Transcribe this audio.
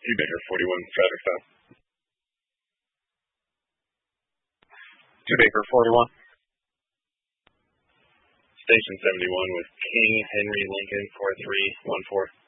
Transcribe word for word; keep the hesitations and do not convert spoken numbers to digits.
Two Baker forty-one, traffic stop. Two Baker forty-one. Station seventy-one with King Henry Lincoln four three one four.